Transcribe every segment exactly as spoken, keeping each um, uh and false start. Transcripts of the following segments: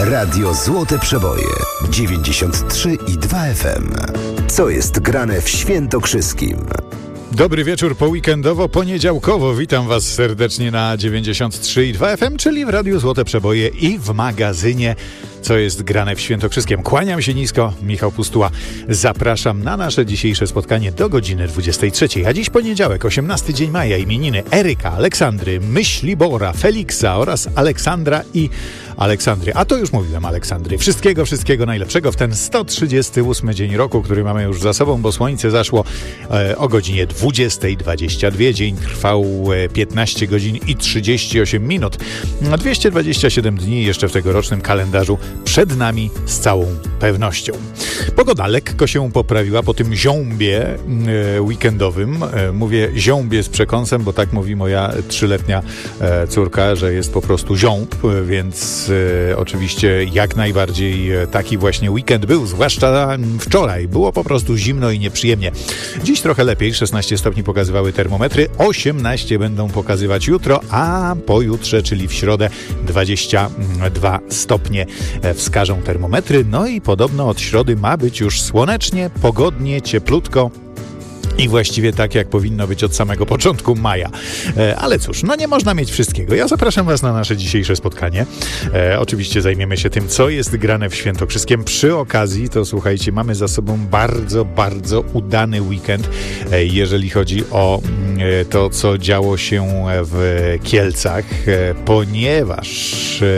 Radio Złote Przeboje dziewięćdziesiąt trzy i dwa F M. Co jest grane w Świętokrzyskim? Dobry wieczór poweekendowo, poniedziałkowo. Witam Was serdecznie na dziewięćdziesiąt trzy i dwa F M, czyli w Radiu Złote Przeboje i w magazynie Co jest grane w Świętokrzyskiem. Kłaniam się nisko, Michał Pustuła. Zapraszam na nasze dzisiejsze spotkanie do godziny dwudziestej trzeciej. A dziś poniedziałek, osiemnasty dzień maja, imieniny Eryka, Aleksandry, Myślibora, Feliksa oraz Aleksandra i Aleksandry. A to już mówiłem, Aleksandry. Wszystkiego, wszystkiego najlepszego w ten sto trzydziesty ósmy dzień roku, który mamy już za sobą, bo słońce zaszło e, o godzinie dwudziestej dwadzieścia dwa. Dzień trwał e, piętnaście godzin i trzydzieści osiem minut. dwieście dwadzieścia siedem dni jeszcze w tegorocznym kalendarzu przed nami z całą pewnością. Pogoda lekko się poprawiła po tym ziąbie e, weekendowym. E, mówię ziąbie z przekąsem, bo tak mówi moja trzyletnia e, córka, że jest po prostu ziąb, e, więc e, oczywiście jak najbardziej e, taki właśnie weekend był, zwłaszcza wczoraj. Było po prostu zimno i nieprzyjemnie. Dziś trochę lepiej, szesnaście stopni pokazywały termometry, osiemnaście będą pokazywać jutro, a pojutrze, czyli w środę, dwadzieścia dwa stopnie wskażą termometry. No i podobno od środy ma być już słonecznie, pogodnie, cieplutko. I właściwie tak, jak powinno być od samego początku maja. E, ale cóż, no nie można mieć wszystkiego. Ja zapraszam Was na nasze dzisiejsze spotkanie. E, oczywiście zajmiemy się tym, co jest grane w Świętokrzyskiem. Przy okazji, to słuchajcie, mamy za sobą bardzo, bardzo udany weekend, e, jeżeli chodzi o e, to, co działo się w Kielcach, e, ponieważ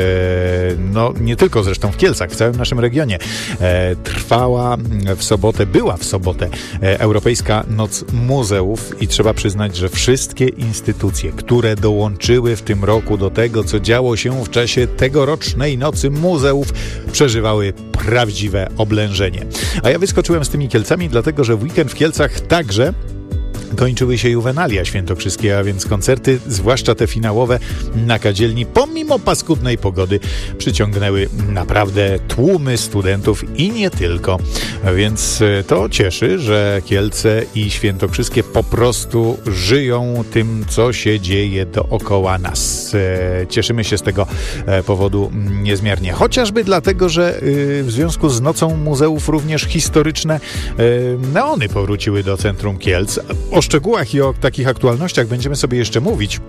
e, no nie tylko zresztą w Kielcach, w całym naszym regionie e, trwała w sobotę, była w sobotę e, Europejska Noc Muzeów i trzeba przyznać, że wszystkie instytucje, które dołączyły w tym roku do tego, co działo się w czasie tegorocznej Nocy Muzeów, przeżywały prawdziwe oblężenie. A ja wyskoczyłem z tymi Kielcami, dlatego że w weekend w Kielcach także kończyły się juwenalia świętokrzyskie, a więc koncerty, zwłaszcza te finałowe na Kadzielni, pomimo paskudnej pogody, przyciągnęły naprawdę tłumy studentów i nie tylko. Więc to cieszy, że Kielce i Świętokrzyskie po prostu żyją tym, co się dzieje dookoła nas. Cieszymy się z tego powodu niezmiernie. Chociażby dlatego, że w związku z Nocą Muzeów również historyczne neony powróciły do centrum Kielc. O szczegółach i o takich aktualnościach będziemy sobie jeszcze mówić.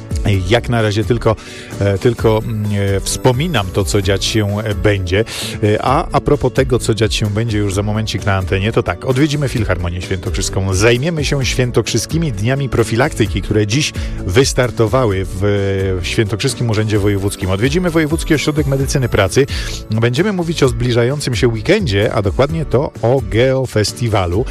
Jak na razie tylko, tylko e, wspominam to, co dziać się będzie. A a propos tego, co dziać się będzie już za momencik na antenie, to tak, odwiedzimy Filharmonię Świętokrzyską. Zajmiemy się Świętokrzyskimi Dniami Profilaktyki, które dziś wystartowały w Świętokrzyskim Urzędzie Wojewódzkim. Odwiedzimy Wojewódzki Ośrodek Medycyny Pracy. Będziemy mówić o zbliżającym się weekendzie, a dokładnie to o Geofestiwalu,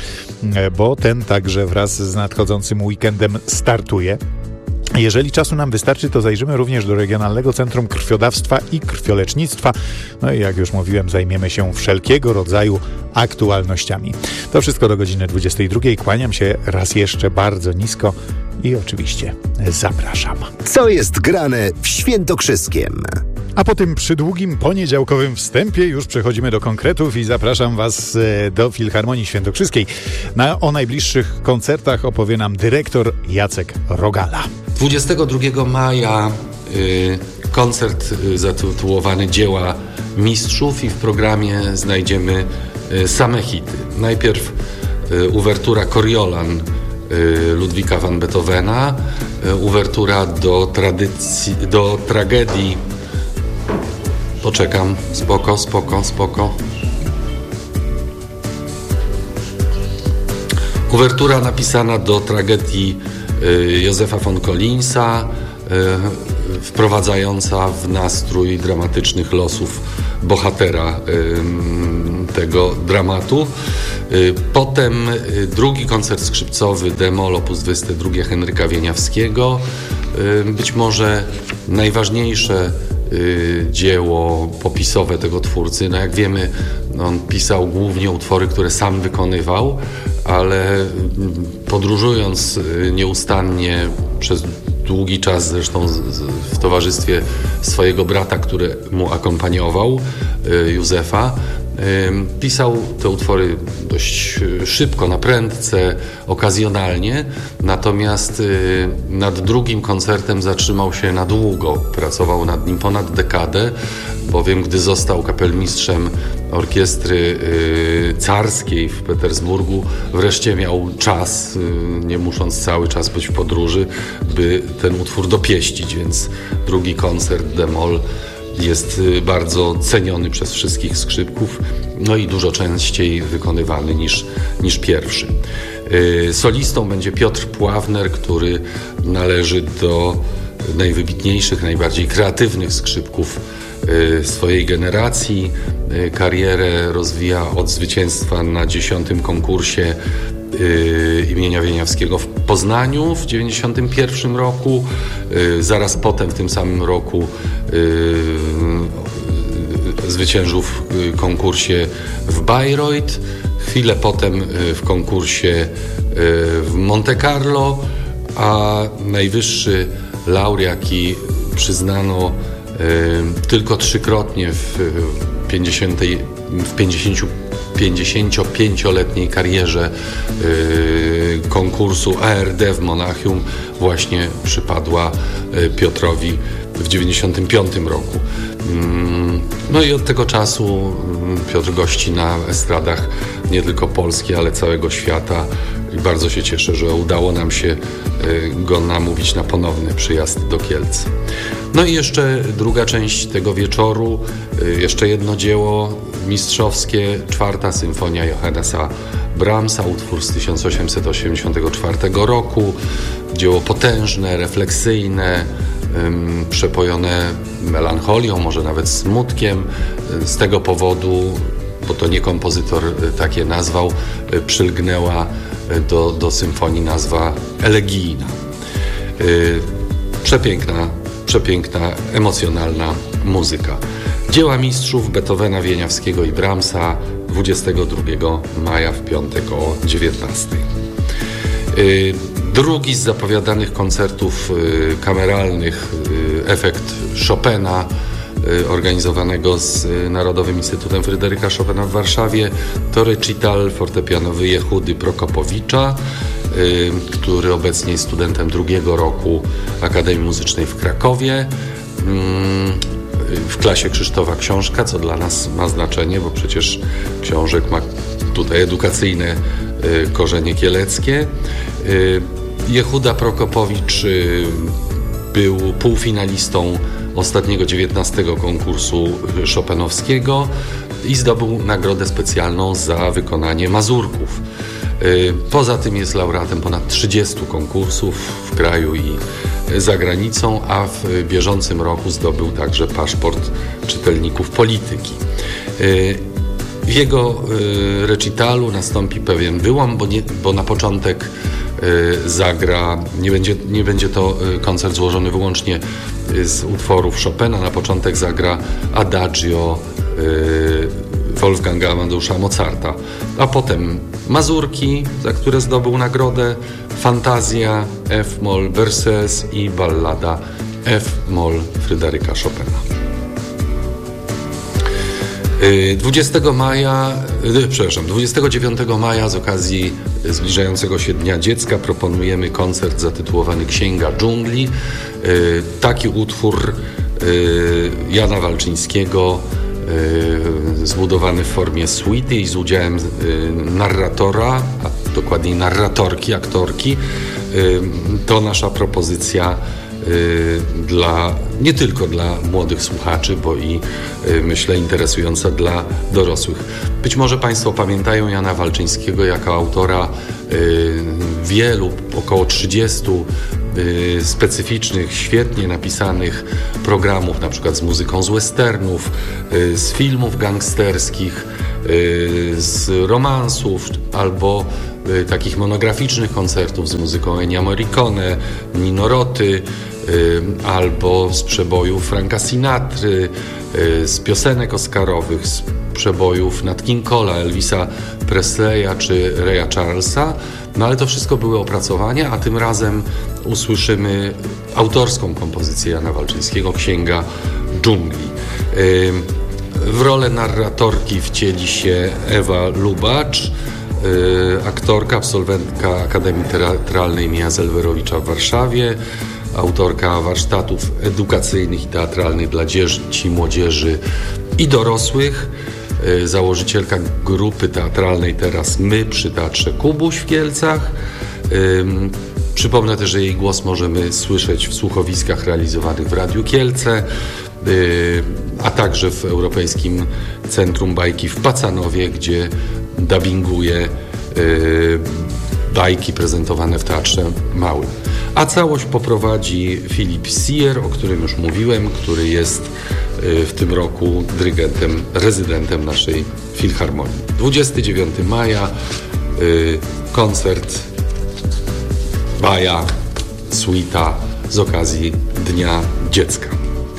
bo ten także wraz z nadchodzącym weekendem startuje. Jeżeli czasu nam wystarczy, to zajrzymy również do Regionalnego Centrum Krwiodawstwa i Krwiolecznictwa. No i jak już mówiłem, zajmiemy się wszelkiego rodzaju aktualnościami. To wszystko do godziny dwudziestej drugiej. Kłaniam się raz jeszcze bardzo nisko i oczywiście zapraszam. Co jest grane w Świętokrzyskiem? A po tym przydługim poniedziałkowym wstępie już przechodzimy do konkretów i zapraszam Was do Filharmonii Świętokrzyskiej. Na, o najbliższych koncertach opowie nam dyrektor Jacek Rogala. dwudziestego drugiego maja y, koncert y, zatytułowany Dzieła Mistrzów i w programie znajdziemy y, same hity. Najpierw y, uwertura Coriolan y, Ludwika van Beethovena, y, uwertura do, tradycji, do tragedii. Poczekam, spoko, spoko, spoko. Uwertura napisana do tragedii y, Józefa von Collinsa, y, wprowadzająca w nastrój dramatycznych losów bohatera y, tego dramatu. Y, potem y, drugi koncert skrzypcowy d-moll opus dwadzieścia dwa Henryka Wieniawskiego. Y, być może najważniejsze y, dzieło popisowe tego twórcy. No jak wiemy, on pisał głównie utwory, które sam wykonywał, ale podróżując nieustannie przez długi czas, zresztą w towarzystwie swojego brata, który mu akompaniował, Józefa, pisał te utwory dość szybko, na prędce, okazjonalnie, natomiast nad drugim koncertem zatrzymał się na długo, pracował nad nim ponad dekadę bowiem gdy został kapelmistrzem orkiestry carskiej w Petersburgu, wreszcie miał czas, nie musząc cały czas być w podróży, by ten utwór dopieścić, więc drugi koncert d-moll jest bardzo ceniony przez wszystkich skrzypków, no i dużo częściej wykonywany niż, niż pierwszy. Solistą będzie Piotr Pławner, który należy do najwybitniejszych, najbardziej kreatywnych skrzypków swojej generacji. Karierę rozwija od zwycięstwa na dziesiątym konkursie imienia Wieniawskiego w Poznaniu w dziewięćdziesiątym pierwszym roku. Zaraz potem w tym samym roku zwyciężył w konkursie w Bayreuth. Chwilę potem w konkursie w Monte Carlo, a najwyższy laur, jaki przyznano tylko trzykrotnie w pięćdziesięciopięcioletniej karierze konkursu A R D w Monachium, właśnie przypadła Piotrowi w dziewięćdziesiątym piątym roku. No i od tego czasu Piotr gości na estradach nie tylko Polski, ale całego świata i bardzo się cieszę, że udało nam się go namówić na ponowny przyjazd do Kielc. No i jeszcze druga część tego wieczoru, jeszcze jedno dzieło mistrzowskie, czwarta symfonia Johannesa Brahmsa, utwór z tysiąc osiemset osiemdziesiątego czwartego roku, dzieło potężne, refleksyjne, przepojone melancholią, może nawet smutkiem. Z tego powodu, bo to nie kompozytor takie nazwał, przylgnęła do, do symfonii nazwa elegijna. Przepiękna, przepiękna, emocjonalna muzyka. Dzieła mistrzów Beethovena, Wieniawskiego i Brahmsa dwudziestego drugiego maja w piątek o dziewiętnastej. Drugi z zapowiadanych koncertów kameralnych, efekt Chopina, organizowanego z Narodowym Instytutem Fryderyka Chopina w Warszawie, to recital fortepianowy Jehudy Prokopowicza, który obecnie jest studentem drugiego roku Akademii Muzycznej w Krakowie, w klasie Krzysztofa Książka, co dla nas ma znaczenie, bo przecież Książek ma tutaj edukacyjne korzenie kieleckie. Jehuda Prokopowicz był półfinalistą ostatniego dziewiętnastego konkursu chopinowskiego i zdobył nagrodę specjalną za wykonanie mazurków. Poza tym jest laureatem ponad trzydziestu konkursów w kraju i za granicą, a w bieżącym roku zdobył także paszport czytelników polityki. W jego recitalu nastąpi pewien wyłom, bo, nie, bo na początek zagra, nie będzie, nie będzie to koncert złożony wyłącznie z utworów Chopina, na początek zagra Adagio Wolfganga Amadeusza Mozarta, a potem mazurki, za które zdobył nagrodę, Fantazja F-moll Berceuse i ballada F-moll Fryderyka Chopina. dwudziestego maja, przepraszam, dwudziestego dziewiątego maja z okazji zbliżającego się Dnia Dziecka proponujemy koncert zatytułowany Księga Dżungli. Taki utwór Jana Walczyńskiego, zbudowany w formie suity i z udziałem narratora, a dokładniej narratorki, aktorki. To nasza propozycja dla, nie tylko dla młodych słuchaczy, bo i myślę interesująca dla dorosłych. Być może Państwo pamiętają Jana Walczyńskiego jako autora wielu, około trzydziestu specyficznych, świetnie napisanych programów, na przykład z muzyką z westernów, z filmów gangsterskich, z romansów albo takich monograficznych koncertów z muzyką Ennio Morricone, Nino Roty, albo z przebojów Franka Sinatry, z piosenek oscarowych, z przebojów Nat King Cole'a, Elvisa Presleya czy Raya Charlesa. No ale to wszystko były opracowania, a tym razem usłyszymy autorską kompozycję Jana Walczyńskiego, Księga Dżungli. W rolę narratorki wcieli się Ewa Lubacz, aktorka, absolwentka Akademii Teatralnej imienia Zelwerowicza w Warszawie. autorka warsztatów edukacyjnych i teatralnych dla dzieci, młodzieży i dorosłych, założycielka grupy teatralnej Teraz My przy Teatrze Kubuś w Kielcach. Przypomnę też, że jej głos możemy słyszeć w słuchowiskach realizowanych w Radiu Kielce, a także w Europejskim Centrum Bajki w Pacanowie, gdzie dubbinguje bajki prezentowane w Teatrze Małym. A całość poprowadzi Filip Sier, o którym już mówiłem, który jest w tym roku dyrygentem, rezydentem naszej Filharmonii. dwudziestego dziewiątego maja koncert Baja, suita z okazji Dnia Dziecka.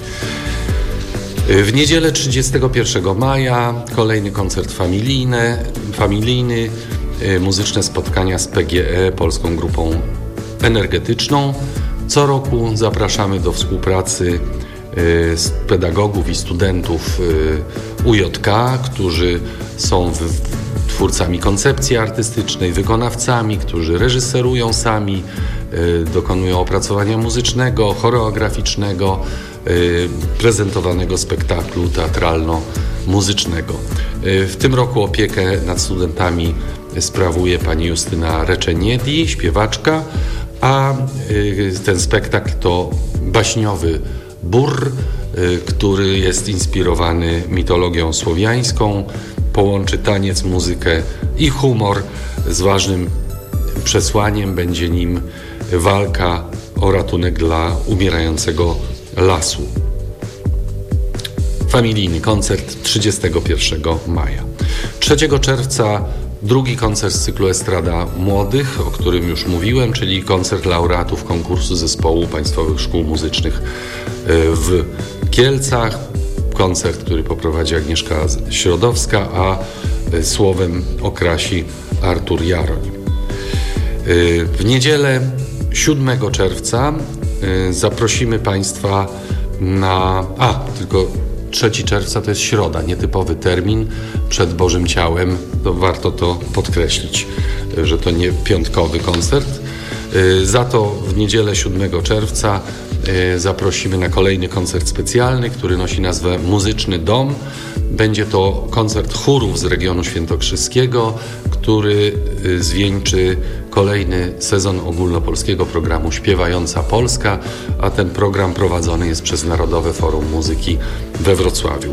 W niedzielę trzydziestego pierwszego maja kolejny koncert familijny, familijny muzyczne spotkania z P G E, Polską Grupą Energetyczną. Co roku zapraszamy do współpracy z pedagogów i studentów U J K, którzy są twórcami koncepcji artystycznej, wykonawcami, którzy reżyserują sami, dokonują opracowania muzycznego, choreograficznego, prezentowanego spektaklu teatralno-muzycznego. W tym roku opiekę nad studentami sprawuje pani Justyna Reczeniedi, śpiewaczka, a ten spektakl to baśniowy Bór, który jest inspirowany mitologią słowiańską, połączy taniec, muzykę i humor. Z ważnym przesłaniem będzie nim walka o ratunek dla umierającego lasu. Familijny koncert trzydziestego pierwszego maja. trzeciego czerwca drugi koncert z cyklu Estrada Młodych, o którym już mówiłem, czyli koncert laureatów konkursu zespołu Państwowych Szkół Muzycznych w Kielcach. Koncert, który poprowadzi Agnieszka Środowska, a słowem okrasi Artur Jaroń. W niedzielę siódmego czerwca zaprosimy Państwa na... A, tylko trzeciego czerwca to jest środa, nietypowy termin przed Bożym Ciałem. To warto to podkreślić, że to nie piątkowy koncert. Za to w niedzielę siódmego czerwca zaprosimy na kolejny koncert specjalny, który nosi nazwę Muzyczny Dom. Będzie to koncert chórów z regionu świętokrzyskiego, który zwieńczy kolejny sezon ogólnopolskiego programu Śpiewająca Polska, a ten program prowadzony jest przez Narodowe Forum Muzyki we Wrocławiu.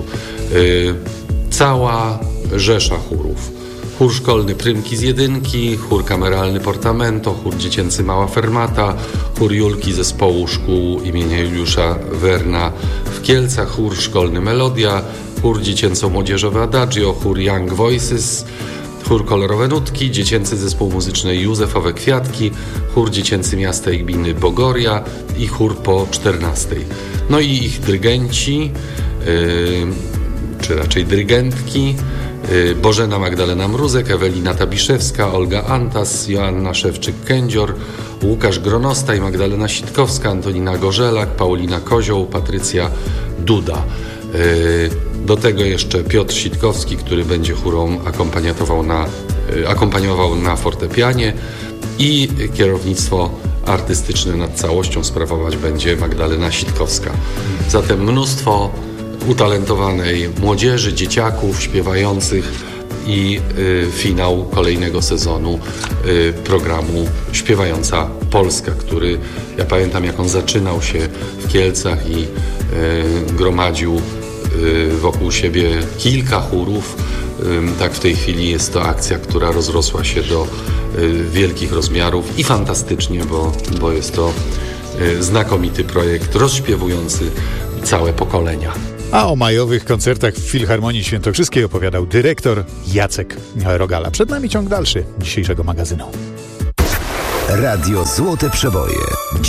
Cała rzesza chórów. Chór szkolny Prymki z Jedynki, chór kameralny Portamento, chór dziecięcy Mała Fermata, chór Julki zespołu szkół imienia Juliusza Werna w Kielcach, chór szkolny Melodia, chór dziecięco-młodzieżowy Adagio, chór Young Voices, chór Kolorowe Nutki, dziecięcy zespół muzyczny Józefowe Kwiatki, chór dziecięcy miasta i gminy Bogoria i chór po czternastej. No i ich dyrygenci, yy, czy raczej dyrygentki, Bożena Magdalena Mruzek, Ewelina Tabiszewska, Olga Antas, Joanna Szewczyk-Kędzior, Łukasz Gronostaj, Magdalena Sitkowska, Antonina Gorzelak, Paulina Kozioł, Patrycja Duda. Do tego jeszcze Piotr Sitkowski, który będzie chórą akompaniował na, akompaniował na fortepianie, i kierownictwo artystyczne nad całością sprawować będzie Magdalena Sitkowska. Zatem mnóstwo utalentowanej młodzieży, dzieciaków śpiewających i y, finał kolejnego sezonu y, programu Śpiewająca Polska, który ja pamiętam, jak on zaczynał się w Kielcach i y, gromadził y, wokół siebie kilka chórów. Y, tak w tej chwili jest to akcja, która rozrosła się do y, wielkich rozmiarów i fantastycznie, bo, bo jest to y, znakomity projekt rozśpiewujący całe pokolenia. A o majowych koncertach w Filharmonii Świętokrzyskiej opowiadał dyrektor Jacek Rogala. Przed nami ciąg dalszy dzisiejszego magazynu. Radio Złote Przeboje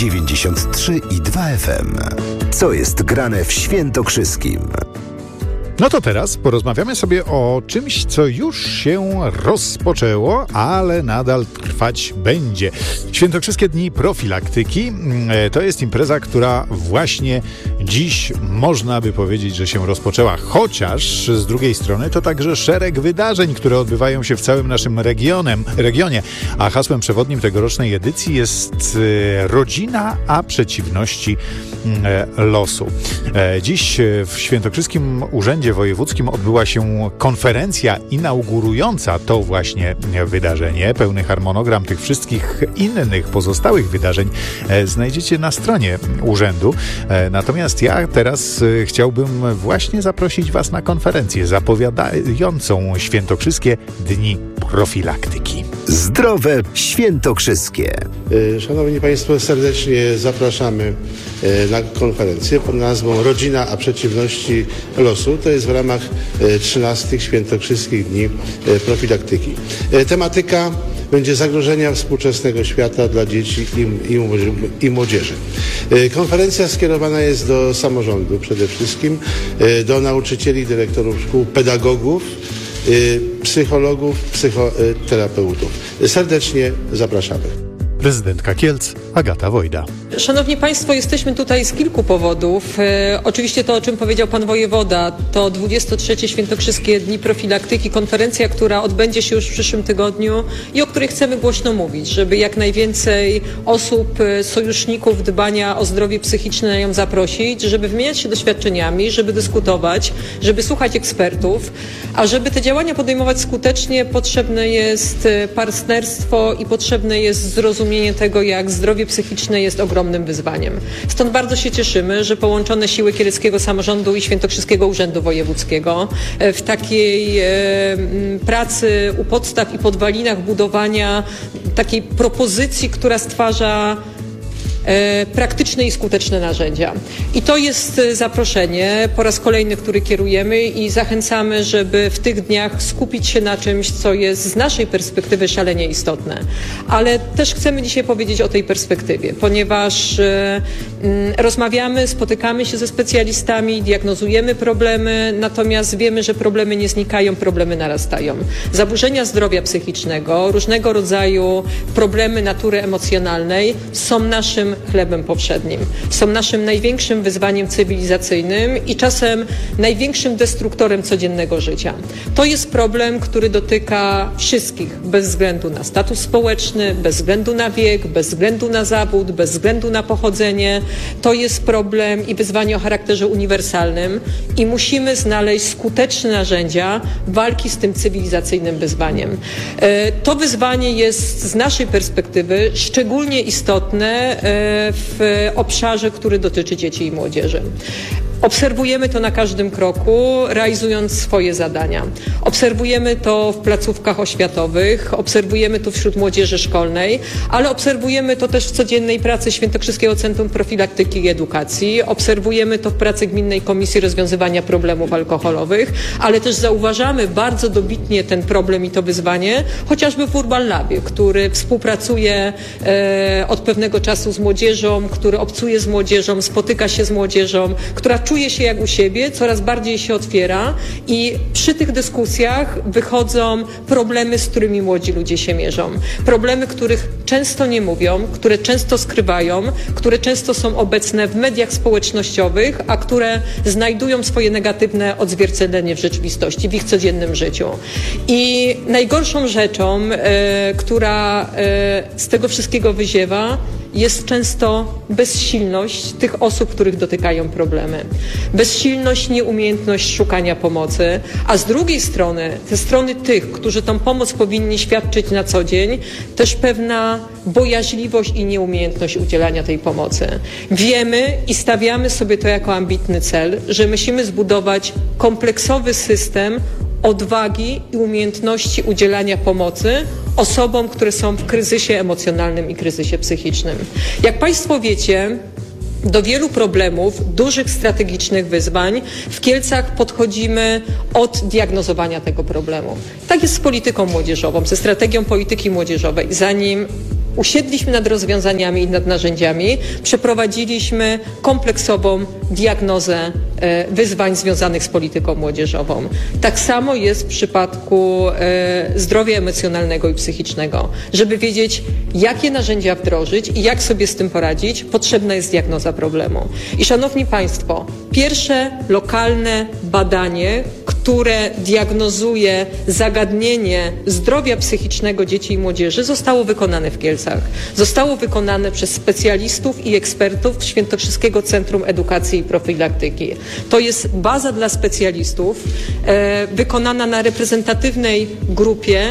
dziewięćdziesiąt trzy i dwa F M. Co jest grane w Świętokrzyskim? No to teraz porozmawiamy sobie o czymś, co już się rozpoczęło, ale nadal trwać będzie. Świętokrzyskie Dni Profilaktyki to jest impreza, która właśnie dziś można by powiedzieć, że się rozpoczęła. Chociaż z drugiej strony to także szereg wydarzeń, które odbywają się w całym naszym regionem, regionie. A hasłem przewodnim tegorocznej edycji jest rodzina, a przeciwności losu. Dziś w Świętokrzyskim Urzędzie Wojewódzkim odbyła się konferencja inaugurująca to właśnie wydarzenie. Pełny harmonogram tych wszystkich innych pozostałych wydarzeń znajdziecie na stronie urzędu. Natomiast ja teraz chciałbym właśnie zaprosić Was na konferencję zapowiadającą Świętokrzyskie Dni Profilaktyki. Zdrowe Świętokrzyskie. Szanowni Państwo, serdecznie zapraszamy na konferencję pod nazwą Rodzina, a przeciwności losu. To jest w ramach trzynastych Świętokrzyskich Dni Profilaktyki. Tematyka będzie zagrożenia współczesnego świata dla dzieci i, i, i młodzieży. Konferencja skierowana jest do samorządu przede wszystkim, do nauczycieli, dyrektorów szkół, pedagogów, psychologów, psychoterapeutów. Serdecznie zapraszamy. Prezydentka Kielc, Agata Wojda. Szanowni Państwo, jesteśmy tutaj z kilku powodów. E, oczywiście to, o czym powiedział Pan Wojewoda, to dwudzieste trzecie Świętokrzyskie Dni Profilaktyki, konferencja, która odbędzie się już w przyszłym tygodniu i o której chcemy głośno mówić, żeby jak najwięcej osób, sojuszników dbania o zdrowie psychiczne na nią zaprosić, żeby wymieniać się doświadczeniami, żeby dyskutować, żeby słuchać ekspertów, a żeby te działania podejmować skutecznie, potrzebne jest partnerstwo i potrzebne jest zrozumienie tego, jak zdrowie psychiczne jest ogromnym wyzwaniem. Stąd bardzo się cieszymy, że połączone siły Kieleckiego Samorządu i Świętokrzyskiego Urzędu Wojewódzkiego w takiej e, pracy u podstaw i podwalinach budowania takiej propozycji, która stwarza e, praktyczne i skuteczne narzędzia. I to jest zaproszenie po raz kolejny, który kierujemy i zachęcamy, żeby w tych dniach skupić się na czymś, co jest z naszej perspektywy szalenie istotne. Ale też chcemy dzisiaj powiedzieć o tej perspektywie, ponieważ e, m, rozmawiamy, spotykamy się ze specjalistami, diagnozujemy problemy, natomiast wiemy, że problemy nie znikają, problemy narastają. Zaburzenia zdrowia psychicznego, różnego rodzaju problemy natury emocjonalnej są naszym chlebem powszednim. Są naszym największym wyzwaniem cywilizacyjnym i czasem największym destruktorem codziennego życia. To jest problem, który dotyka wszystkich, bez względu na status społeczny, bez względu na wiek, bez względu na zawód, bez względu na pochodzenie. To jest problem i wyzwanie o charakterze uniwersalnym i musimy znaleźć skuteczne narzędzia walki z tym cywilizacyjnym wyzwaniem. To wyzwanie jest z naszej perspektywy szczególnie istotne w obszarze, który dotyczy dzieci i młodzieży. Obserwujemy to na każdym kroku, realizując swoje zadania. Obserwujemy to w placówkach oświatowych, obserwujemy to wśród młodzieży szkolnej, ale obserwujemy to też w codziennej pracy Świętokrzyskiego Centrum Profilaktyki i Edukacji, obserwujemy to w pracy Gminnej Komisji Rozwiązywania Problemów Alkoholowych, ale też zauważamy bardzo dobitnie ten problem i to wyzwanie, chociażby w Urban Labie, który współpracuje e, od pewnego czasu z młodzieżą, który obcuje z młodzieżą, spotyka się z młodzieżą, która czuje się jak u siebie, coraz bardziej się otwiera i przy tych dyskusjach wychodzą problemy, z którymi młodzi ludzie się mierzą. Problemy, których często nie mówią, które często skrywają, które często są obecne w mediach społecznościowych, a które znajdują swoje negatywne odzwierciedlenie w rzeczywistości, w ich codziennym życiu. I najgorszą rzeczą, e, która e, z tego wszystkiego wyziewa, jest często bezsilność tych osób, których dotykają problemy. Bezsilność, nieumiejętność szukania pomocy, a z drugiej strony, ze strony tych, którzy tą pomoc powinni świadczyć na co dzień, też pewna bojaźliwość i nieumiejętność udzielania tej pomocy. Wiemy i stawiamy sobie to jako ambitny cel, że musimy zbudować kompleksowy system odwagi i umiejętności udzielania pomocy osobom, które są w kryzysie emocjonalnym i kryzysie psychicznym. Jak Państwo wiecie, do wielu problemów, dużych strategicznych wyzwań w Kielcach podchodzimy od diagnozowania tego problemu. Tak jest z polityką młodzieżową, ze strategią polityki młodzieżowej. Zanim usiedliśmy nad rozwiązaniami i nad narzędziami, przeprowadziliśmy kompleksową diagnozę wyzwań związanych z polityką młodzieżową. Tak samo jest w przypadku zdrowia emocjonalnego i psychicznego. Żeby wiedzieć, jakie narzędzia wdrożyć i jak sobie z tym poradzić, potrzebna jest diagnoza problemu. I szanowni państwo, pierwsze lokalne badanie, które diagnozuje zagadnienie zdrowia psychicznego dzieci i młodzieży, zostało wykonane w Kielcach. Zostało wykonane przez specjalistów i ekspertów Świętokrzyskiego Centrum Edukacji i Profilaktyki. To jest baza dla specjalistów, e, wykonana na reprezentatywnej grupie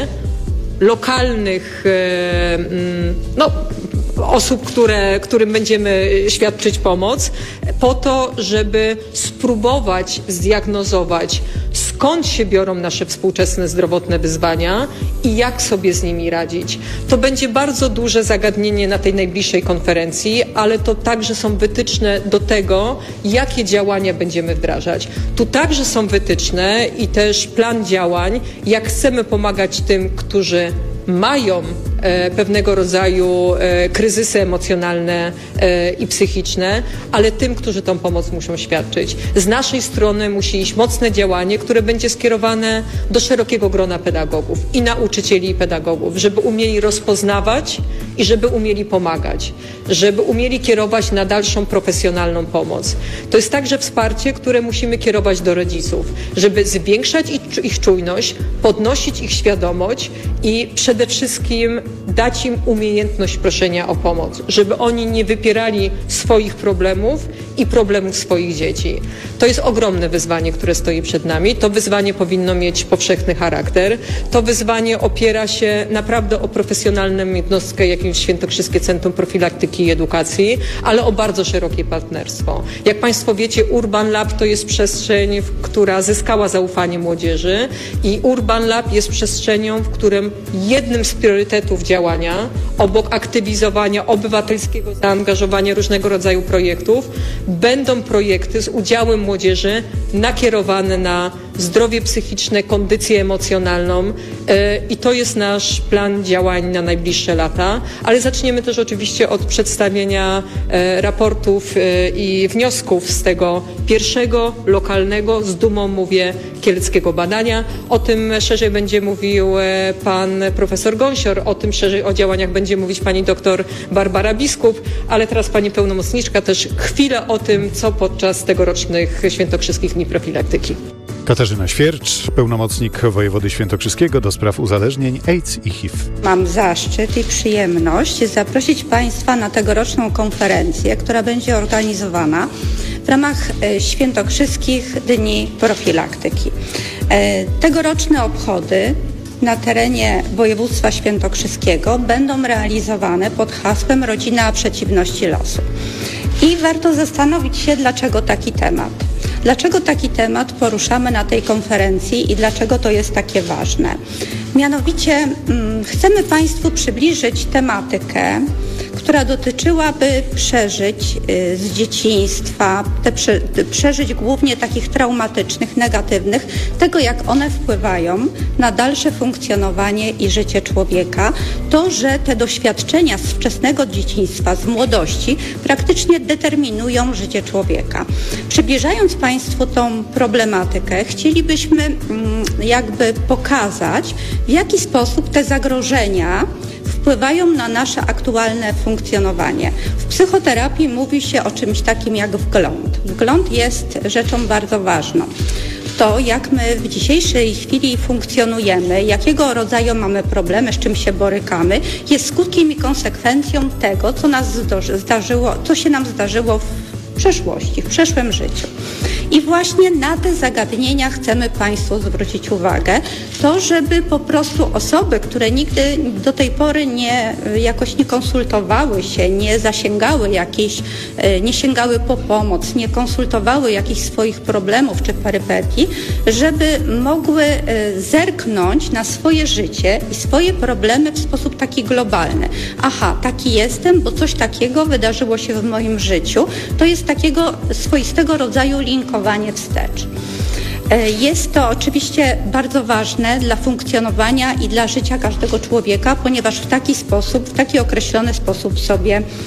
lokalnych e, no, osób, które, którym będziemy świadczyć pomoc, po to, żeby spróbować zdiagnozować, skąd się biorą nasze współczesne zdrowotne wyzwania i jak sobie z nimi radzić. To będzie bardzo duże zagadnienie na tej najbliższej konferencji, ale to także są wytyczne do tego, jakie działania będziemy wdrażać. Tu także są wytyczne i też plan działań, jak chcemy pomagać tym, którzy mają e, pewnego rodzaju e, kryzysy emocjonalne e, i psychiczne, ale tym, którzy tą pomoc muszą świadczyć. Z naszej strony musi iść mocne działanie, które będzie skierowane do szerokiego grona pedagogów i nauczycieli i pedagogów, żeby umieli rozpoznawać i żeby umieli pomagać, żeby umieli kierować na dalszą profesjonalną pomoc. To jest także wsparcie, które musimy kierować do rodziców, żeby zwiększać ich, ich czujność, podnosić ich świadomość i przede wszystkim dać im umiejętność proszenia o pomoc, żeby oni nie wypierali swoich problemów i problemów swoich dzieci. To jest ogromne wyzwanie, które stoi przed nami. To wyzwanie powinno mieć powszechny charakter. To wyzwanie opiera się naprawdę o profesjonalną jednostkę, jakim jest Świętokrzyskie Centrum Profilaktyki i Edukacji, ale o bardzo szerokie partnerstwo. Jak państwo wiecie, Urban Lab to jest przestrzeń, która zyskała zaufanie młodzieży i Urban Lab jest przestrzenią, w którym jednym z priorytetów działania, obok aktywizowania obywatelskiego zaangażowania różnego rodzaju projektów, będą projekty z udziałem młodzieży nakierowane na zdrowie psychiczne, kondycję emocjonalną i to jest nasz plan działań na najbliższe lata, ale zaczniemy też oczywiście od przedstawienia raportów i wniosków z tego pierwszego, lokalnego, z dumą mówię, kieleckiego badania. O tym szerzej będzie mówił pan profesor Gąsior, o tym szerzej o działaniach będzie mówić pani doktor Barbara Biskup, ale teraz pani pełnomocniczka też chwilę o tym, co podczas tegorocznych Świętokrzyskich Dni Profilaktyki. Katarzyna Świercz, pełnomocnik wojewody świętokrzyskiego do spraw uzależnień, AIDS i H I V. Mam zaszczyt i przyjemność zaprosić państwa na tegoroczną konferencję, która będzie organizowana w ramach Świętokrzyskich Dni Profilaktyki. Tegoroczne obchody na terenie województwa świętokrzyskiego będą realizowane pod hasłem Rodzina przeciwności losu. I warto zastanowić się, dlaczego taki temat. Dlaczego taki temat poruszamy na tej konferencji i dlaczego to jest takie ważne? Mianowicie hmm, chcemy państwu przybliżyć tematykę, która dotyczyłaby przeżyć y, z dzieciństwa, te, prze, te przeżyć głównie takich traumatycznych, negatywnych, tego jak one wpływają na dalsze funkcjonowanie i życie człowieka. To, że te doświadczenia z wczesnego dzieciństwa, z młodości praktycznie determinują życie człowieka. Przybliżając państwu tą problematykę, chcielibyśmy mm, jakby pokazać, w jaki sposób te zagrożenia wpływają na nasze aktualne funkcjonowanie. W psychoterapii mówi się o czymś takim jak wgląd. Wgląd jest rzeczą bardzo ważną. To, jak my w dzisiejszej chwili funkcjonujemy, jakiego rodzaju mamy problemy, z czym się borykamy, jest skutkiem i konsekwencją tego, co nas zdarzyło, co się nam zdarzyło w przeszłości, w przeszłym życiu. I właśnie na te zagadnienia chcemy państwu zwrócić uwagę, to żeby po prostu osoby, które nigdy do tej pory nie, jakoś nie konsultowały się, nie zasięgały jakiejś, nie sięgały po pomoc, nie konsultowały jakichś swoich problemów czy perypetii, żeby mogły zerknąć na swoje życie i swoje problemy w sposób taki globalny. Aha, taki jestem, bo coś takiego wydarzyło się w moim życiu. To jest takiego swoistego rodzaju linkowanie wstecz. Jest to oczywiście bardzo ważne dla funkcjonowania i dla życia każdego człowieka, ponieważ w taki sposób, w taki określony sposób sobie